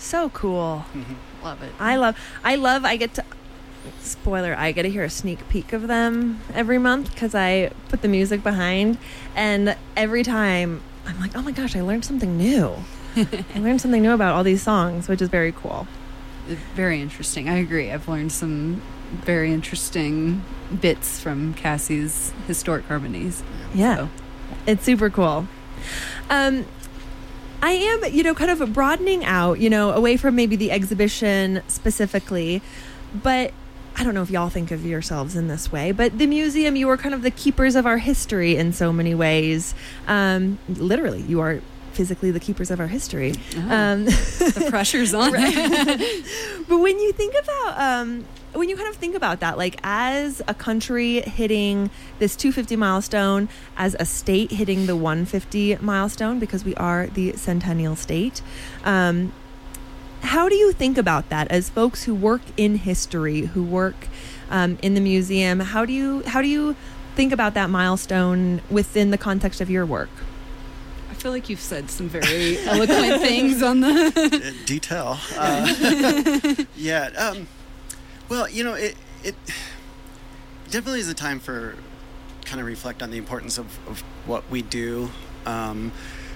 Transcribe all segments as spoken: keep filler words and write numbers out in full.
So cool. Mm-hmm. Love it. I love, I love, I get to, spoiler, I get to hear a sneak peek of them every month because I put the music behind. And every time I'm like, oh my gosh, I learned something new. I learned something new about all these songs, which is very cool. Very interesting. I agree. I've learned some very interesting bits from Cassie's historic harmonies. Yeah. So. It's super cool. Um, I am, you know, kind of broadening out, you know, away from maybe the exhibition specifically, but I don't know if y'all think of yourselves in this way, but the museum, you are kind of the keepers of our history in so many ways. Um, literally, you are physically the keepers of our history. Oh, um, the pressure's on. But when you think about, um, when you kind of think about that, like as a country hitting this two hundred fifty milestone, as a state hitting the one hundred fifty milestone, because we are the centennial state, um, how do you think about that as folks who work in history, who work um, in the museum? How do you how do you think about that milestone within the context of your work? I feel like you've said some very eloquent things on the detail. Uh, yeah. Um, well, you know, it it definitely is a time for kind of reflect on the importance of, of what we do. Um,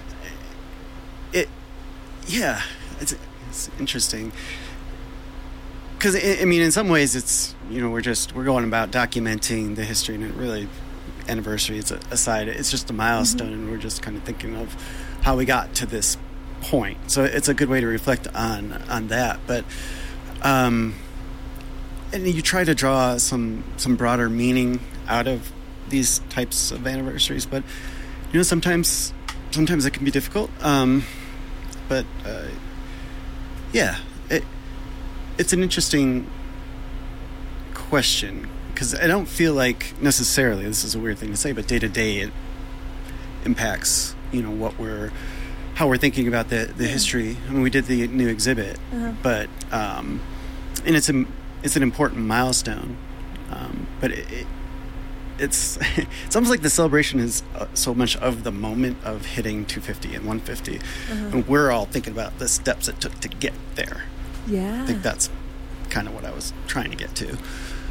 it, yeah, it's it's interesting because I mean, in some ways, it's you know we're just we're going about documenting the history, and it really. Anniversary is aside, it's just a milestone, mm-hmm. and we're just kind of thinking of how we got to this point. So it's a good way to reflect on on that. But um, and you try to draw some some broader meaning out of these types of anniversaries. But you know, sometimes sometimes it can be difficult. Um, but uh, yeah, it it's an interesting question. Because I don't feel like necessarily, this is a weird thing to say, but day to day it impacts, you know, what we're, how we're thinking about the, the yeah. history. I mean, we did the new exhibit, uh-huh. but, um, and it's a, it's an important milestone, um, but it, it, it's, it's almost like the celebration is uh, so much of the moment of hitting two fifty and one fifty, uh-huh. and we're all thinking about the steps it took to get there. Yeah. I think that's kind of what I was trying to get to.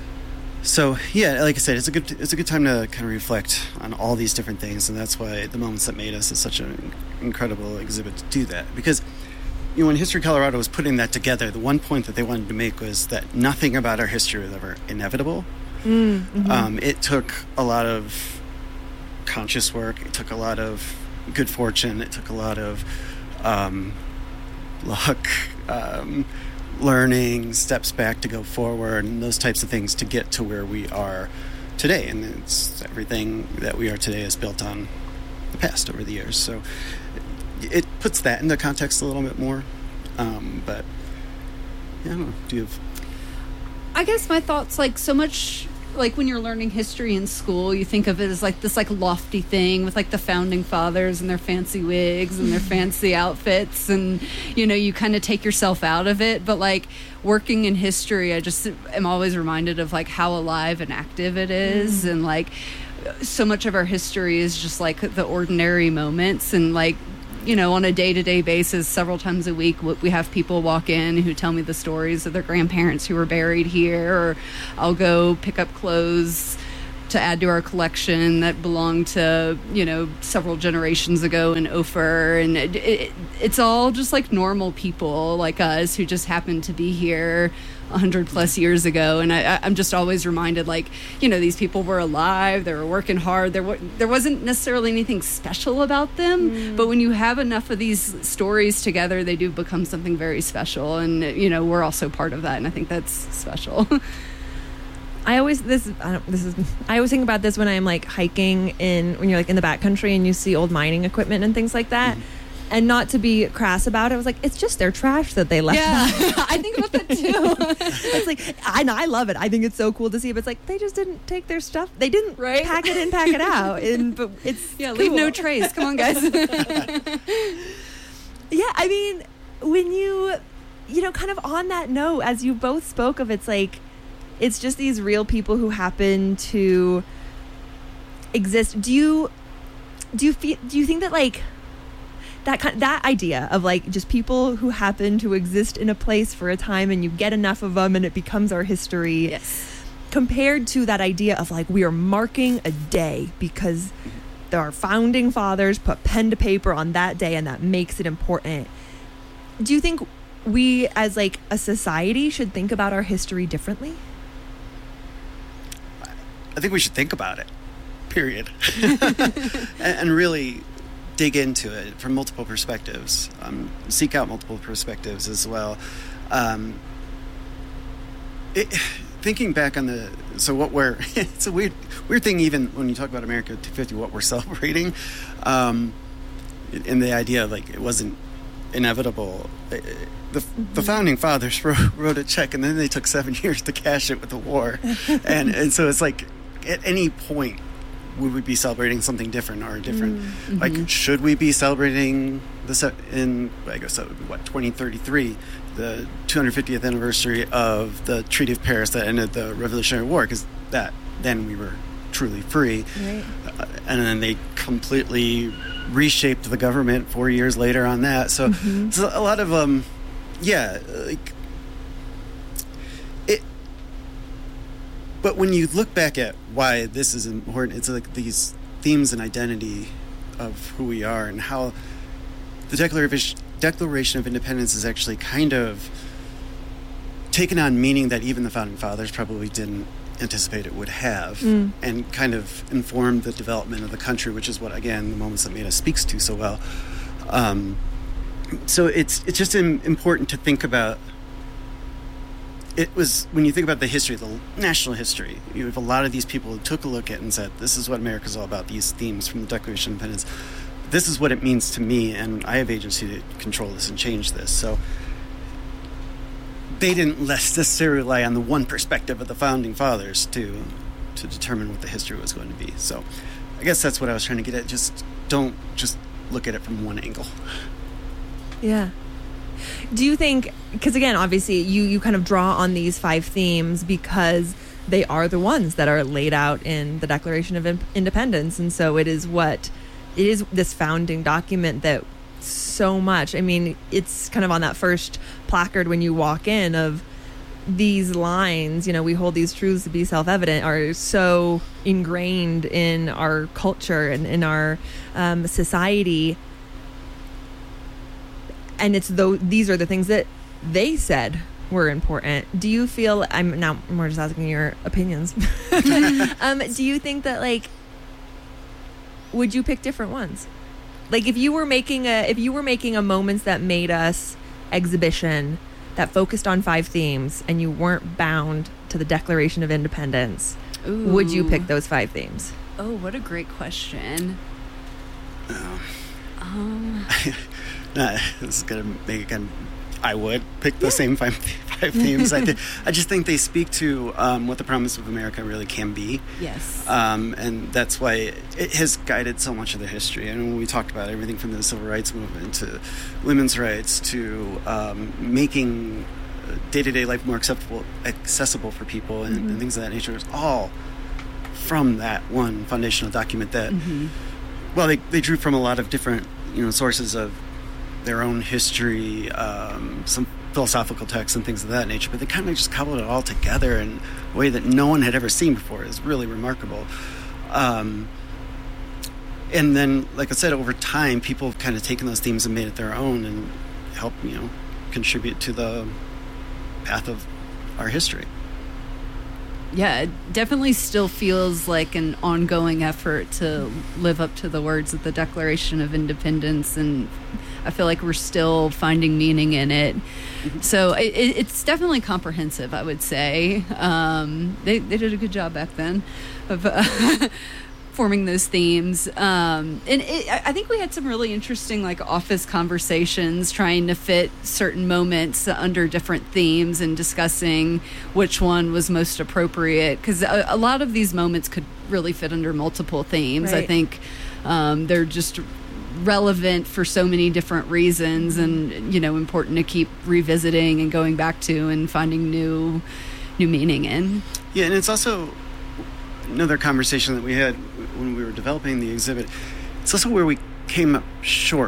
So yeah, like I said, it's a good it's a good time to kind of reflect on all these different things, and that's why the Moments That Made Us is such an incredible exhibit to do that. Because you know, when History Colorado was putting that together, the one point that they wanted to make was that nothing about our history was ever inevitable. Mm-hmm. Um, it took a lot of conscious work. It took a lot of good fortune. It took a lot of um, luck. Um, learning, steps back to go forward, and those types of things to get to where we are today. And it's everything that we are today is built on the past over the years. So it puts that into context a little bit more. Um, but yeah, I don't know. Do you have... I guess my thoughts, like so much like when you're learning history in school, you think of it as like this like lofty thing with like the founding fathers and their fancy wigs and their fancy outfits, and you know, you kind of take yourself out of it. But like working in history, I just am always reminded of like how alive and active it is, mm. and like so much of our history is just like the ordinary moments, and like, you know, on a day-to-day basis, several times a week, we have people walk in who tell me the stories of their grandparents who were buried here, or I'll go pick up clothes to add to our collection that belonged to, you know, several generations ago in Ophir, and it, it, it's all just like normal people like us who just happen to be here a hundred plus years ago. And I, I'm just always reminded, like, you know, these people were alive, they were working hard, there, were, there wasn't necessarily anything special about them, mm. but when you have enough of these stories together, they do become something very special, and, you know, we're also part of that, and I think that's special. I always this I don't, this is I always think about this when I'm like hiking in when you're like in the backcountry and you see old mining equipment and things like that. Mm-hmm. And not to be crass about it, I was like, it's just their trash that they left. Yeah, I think about that too. It's like, I know, I love it. I think it's so cool to see, but it's like, they just didn't take their stuff. They didn't right? pack it in, pack it out. And but it's yeah, cool. Leave no trace. Come on, guys. Yeah, I mean, when you, you know, kind of on that note, as you both spoke of, it's like, it's just these real people who happen to exist. Do you, do you feel, do you think that like, that kind that idea of like just people who happen to exist in a place for a time, and you get enough of them and it becomes our history. Yes. Compared to that idea of like we are marking a day because our founding fathers put pen to paper on that day and that makes it important. Do you think we as like a society should think about our history differently? I think we should think about it, period. and, and really dig into it from multiple perspectives. Um, seek out multiple perspectives as well. Um, it, thinking back on the, so what we're, it's a weird weird thing even when you talk about America two fifty, what we're celebrating, um, and the idea of like it wasn't inevitable. The, mm-hmm. the founding fathers wrote, wrote a check, and then they took seven years to cash it with the war. and, and so it's like, at any point, would we be celebrating something different or different? Mm-hmm. Like, should we be celebrating this in, I guess, that would be, what, twenty thirty-three, the two hundred fiftieth anniversary of the Treaty of Paris that ended the Revolutionary War? Because that, then we were truly free. Right. Uh, and then they completely reshaped the government four years later on that. So, mm-hmm. so a lot of, um, yeah, like, it, but when you look back at why this is important, it's like these themes and identity of who we are and how the Declaration Declaration of Independence is actually kind of taken on meaning that even the Founding Fathers probably didn't anticipate it would have, mm. and kind of informed the development of the country, which is what, again, the Moments That Made Us speaks to so well. Um, so it's it's just im- important to think about. It was, when you think about the history, the national history, you have a lot of these people who took a look at it and said, this is what America's all about, these themes from the Declaration of Independence. This is what it means to me, and I have agency to control this and change this. So they didn't necessarily rely on the one perspective of the Founding Fathers to to determine what the history was going to be. So I guess that's what I was trying to get at. Just don't just look at it from one angle. Yeah. Do you think, because again, obviously you, you kind of draw on these five themes because they are the ones that are laid out in the Declaration of Independence. And so it is what, it is this founding document that so much, I mean, it's kind of on that first placard when you walk in of these lines, you know, we hold these truths to be self-evident, are so ingrained in our culture and in our um, society. And it's though these are the things that they said were important. Do you feel, I'm now more just asking your opinions. um, do you think that, like, would you pick different ones? Like if you were making a, if you were making a Moments That Made Us exhibition that focused on five themes and you weren't bound to the Declaration of Independence, Ooh. Would you pick those five themes? Oh, what a great question. Um, um Nah, this is gonna make it kind of, I would pick the yeah. same five, five themes. I, th- I just think they speak to um, what the promise of America really can be. Yes. Um, and that's why it has guided so much of the history. And when we talked about everything from the civil rights movement to women's rights to um, making day-to-day life more acceptable, accessible for people and, mm-hmm. and things of that nature, is all from that one foundational document that, mm-hmm. well, they, they drew from a lot of different, you know, sources of their own history, um, some philosophical texts and things of that nature, but they kind of just cobbled it all together in a way that no one had ever seen before. It's really remarkable. Um, and then, like I said, over time, people have kind of taken those themes and made it their own and helped, you know, contribute to the path of our history. Yeah, it definitely still feels like an ongoing effort to live up to the words of the Declaration of Independence, and I feel like we're still finding meaning in it. Mm-hmm. So it, it's definitely comprehensive, I would say. Um, they, they did a good job back then of uh, forming those themes. Um, and it, I think we had some really interesting like office conversations trying to fit certain moments under different themes and discussing which one was most appropriate. Because a, a lot of these moments could really fit under multiple themes. Right. I think um, they're just relevant for so many different reasons and, you know, important to keep revisiting and going back to and finding new new meaning in. Yeah, and it's also another conversation that we had when we were developing the exhibit. It's also where we came up short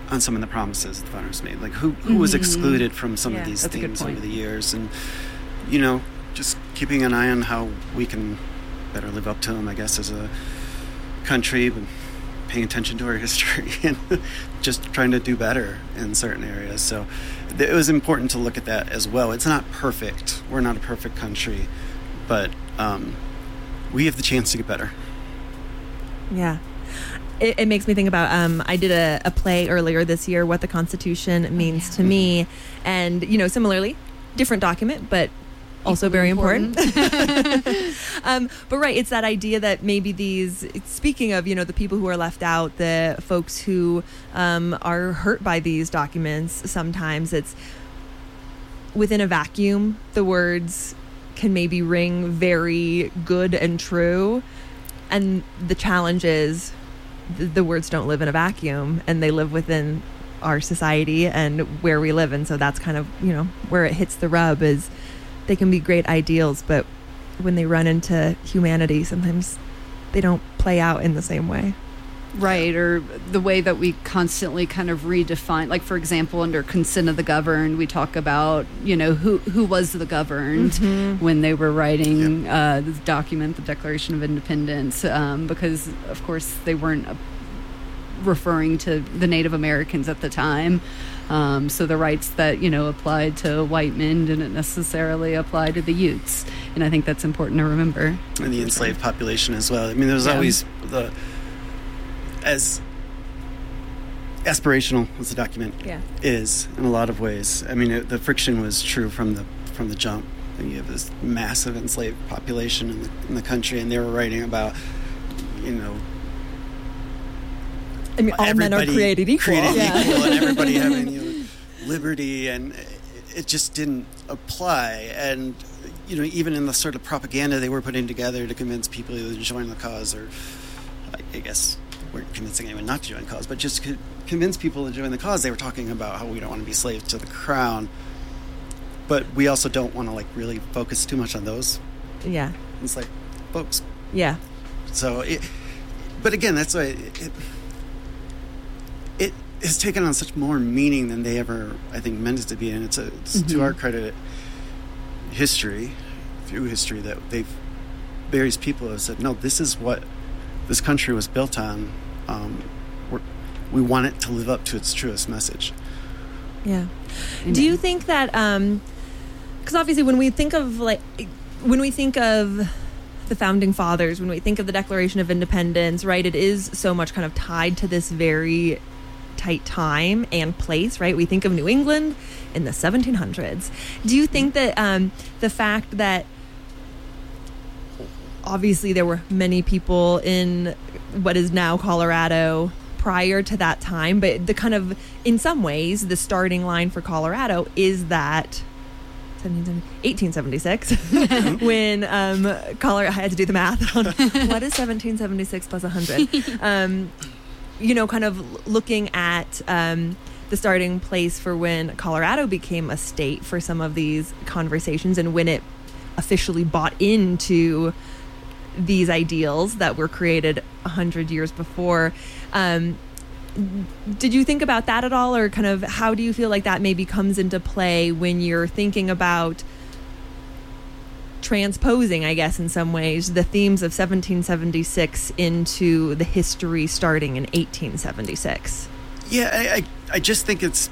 on some of the promises the founders made. Like who who was excluded from some Yeah, of these that's a good things point. over the years, and you know, just keeping an eye on how we can better live up to them, I guess, as a country, but paying attention to our history and just trying to do better in certain areas. So th- it was important to look at that as well. It's not perfect. We're not a perfect country, but um, we have the chance to get better. Yeah. It, it makes me think about, um, I did a, a play earlier this year, What the Constitution Means to Me. And, you know, similarly, different document, but also Equally very important. important. um, but right, it's that idea that maybe these, speaking of, you know, the people who are left out, the folks who um, are hurt by these documents, sometimes it's within a vacuum, the words can maybe ring very good and true. And the challenge is th- the words don't live in a vacuum, and they live within our society and where we live. And so that's kind of, you know, where it hits the rub is they can be great ideals, but when they run into humanity, sometimes they don't play out in the same way. Right, or the way that we constantly kind of redefine, like for example, under consent of the governed, we talk about, you know, who who was the governed Mm-hmm. when they were writing uh, this document, the Declaration of Independence, um, because of course they weren't uh, referring to the Native Americans at the time. Um, so the rights that, you know, applied to white men didn't necessarily apply to the Utes. And I think that's important to remember. And the enslaved population as well. I mean, there was Yeah. always the, as aspirational as the document Yeah. is in a lot of ways. I mean, it, the friction was true from the from the jump. And you have this massive enslaved population in the, in the country, and they were writing about, you know, I mean, all men are everybody created equal. created Yeah. equal, and everybody having, you know, liberty, and it just didn't apply. And you know, even in the sort of propaganda they were putting together to convince people to join the cause, or I guess weren't convincing anyone not to join the cause, but just to convince people to join the cause, they were talking about how we don't want to be slaves to the crown, but we also don't want to like really focus too much on those Yeah. enslaved folks. Yeah. So, it, but again, that's why it, it, it has taken on such more meaning than they ever, I think, meant it to be. And it's, a, it's Mm-hmm. to our credit, history, through history, that they've, various people have said, no, this is what this country was built on. Um, we're, we want it to live up to its truest message. Yeah. Do you think that, um, because obviously when we think of like, when we think of the founding fathers, when we think of the Declaration of Independence, right, it is so much kind of tied to this very tight time and place, right? We think of New England in the seventeen hundreds. Do you think that um, the fact that obviously there were many people in what is now Colorado prior to that time, but the kind of, in some ways, the starting line for Colorado is that eighteen seventy-six when um, Colorado, I had to do the math on what is seventeen seventy-six plus one hundred. Um, you know, kind of looking at um, the starting place for when Colorado became a state for some of these conversations, and when it officially bought into these ideals that were created a hundred years before. Um, did you think about that at all, or kind of how do you feel like that maybe comes into play when you're thinking about transposing, I guess, in some ways, the themes of seventeen seventy-six into the history starting in eighteen seventy-six? Yeah, I, I, I just think it's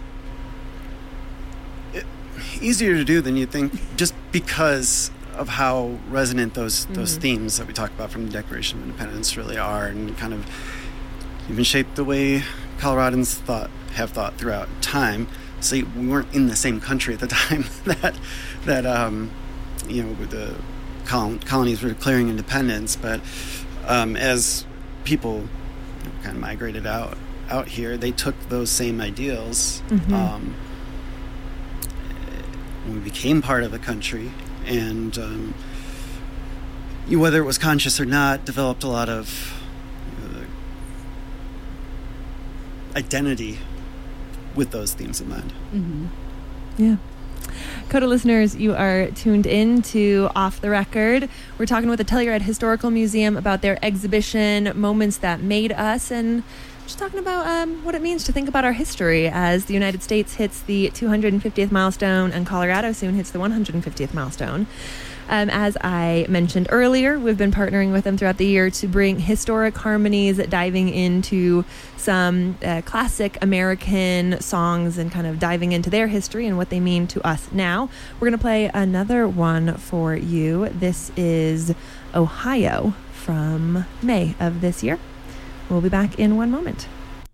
it, easier to do than you think, just because of how resonant those those Mm-hmm. themes that we talked about from the Declaration of Independence really are, and kind of even shaped the way Coloradans thought have thought throughout time. So we weren't in the same country at the time that that um, you know the colon, colonies were declaring independence, but um, as people you know, kind of migrated out out here, they took those same ideals. Mhm. Um, when we became part of the country, and um, you, whether it was conscious or not, developed a lot of uh, identity with those themes in mind. Mm-hmm. Yeah. Coda listeners, you are tuned in to Off the Record. We're talking with the Telluride Historical Museum about their exhibition, Moments That Made Us, and just talking about um, what it means to think about our history as the United States hits the two hundred fiftieth milestone and Colorado soon hits the one hundred fiftieth milestone. Um, as I mentioned earlier, we've been partnering with them throughout the year to bring historic harmonies, diving into some uh, classic American songs and kind of diving into their history and what they mean to us now. We're going to play another one for you. This is Ohio from May of this year. We'll be back in one moment.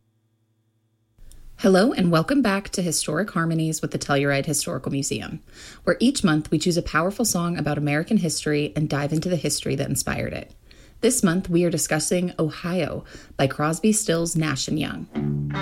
Hello and welcome back to Historic Harmonies with the Telluride Historical Museum, where each month we choose a powerful song about American history and dive into the history that inspired it. This month we are discussing Ohio by Crosby, Stills, Nash and Young.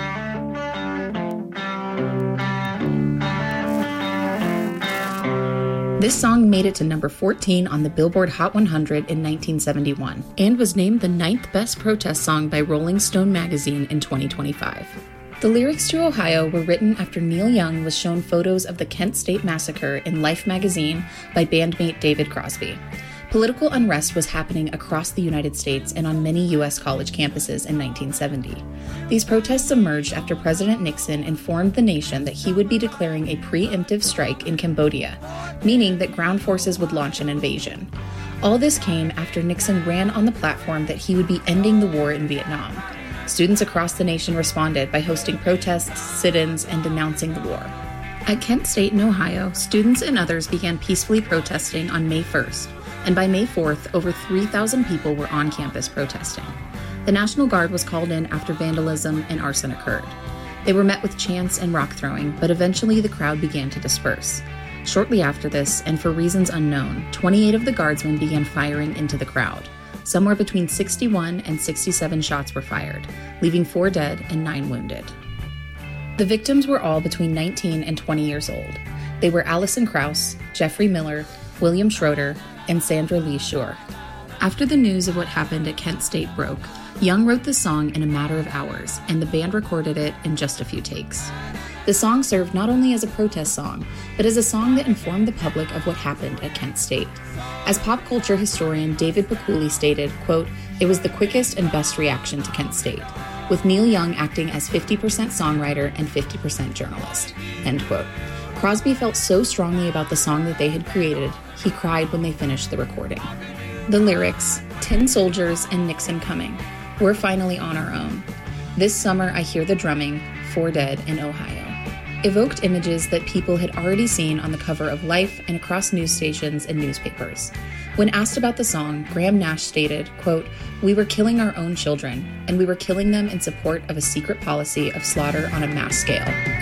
This song made it to number fourteen on the Billboard Hot one hundred in nineteen seventy-one and was named the ninth best protest song by Rolling Stone magazine in twenty twenty-five. The lyrics to Ohio were written after Neil Young was shown photos of the Kent State Massacre in Life magazine by bandmate David Crosby. Political unrest was happening across the United States and on many U S college campuses in nineteen seventy. These protests emerged after President Nixon informed the nation that he would be declaring a preemptive strike in Cambodia, meaning that ground forces would launch an invasion. All this came after Nixon ran on the platform that he would be ending the war in Vietnam. Students across the nation responded by hosting protests, sit-ins, and denouncing the war. At Kent State in Ohio, students and others began peacefully protesting on May first, and by May fourth, over three thousand people were on campus protesting. The National Guard was called in after vandalism and arson occurred. They were met with chants and rock throwing, but eventually the crowd began to disperse. Shortly after this, and for reasons unknown, twenty-eight of the guardsmen began firing into the crowd. Somewhere between sixty-one and sixty-seven shots were fired, leaving four dead and nine wounded. The victims were all between nineteen and twenty years old. They were Allison Krauss, Jeffrey Miller, William Schroeder, and Sandra Lee Shore. After the news of what happened at Kent State broke, Young wrote the song in a matter of hours, and the band recorded it in just a few takes. The song served not only as a protest song, but as a song that informed the public of what happened at Kent State. As pop culture historian David Piccooli stated, quote, "It was the quickest and best reaction to Kent State, with Neil Young acting as fifty percent songwriter and fifty percent journalist," end quote. Crosby felt so strongly about the song that they had created, he cried when they finished the recording. The lyrics, "Tin soldiers and Nixon coming, we're finally on our own. This summer I hear the drumming, four dead in Ohio," evoked images that people had already seen on the cover of Life and across news stations and newspapers. When asked about the song, Graham Nash stated, quote, "We were killing our own children, and we were killing them in support of a secret policy of slaughter on a mass scale."